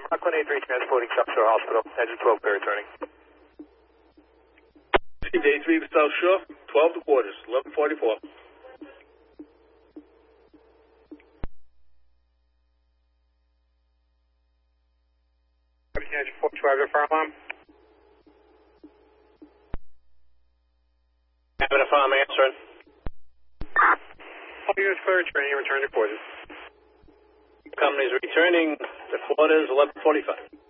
Rockland 83 transporting South Shore Hospital, engine 12 clear returning. Day 3 South Shore, 12 to quarters, 11:44. Engine 4 driver fire alarm. Having a farm answering. All units clear returning, return to quarters. Company's returning to quarters, 11:45.